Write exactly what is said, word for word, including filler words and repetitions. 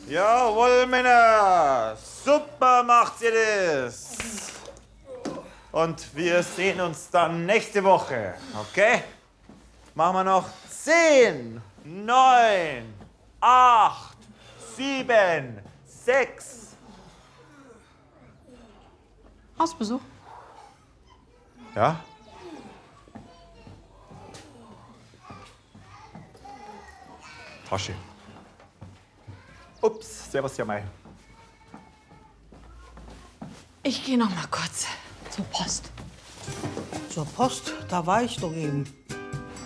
Jawohl, Männer. Super macht ihr das. Und wir sehen uns dann nächste Woche, okay? Machen wir noch zehn, neun, acht, sieben, sechs. Hausbesuch. Ja? Tasche. Ups, servus, ja Mai. Ich gehe noch mal kurz zur Post. Zur Post, da war ich doch eben.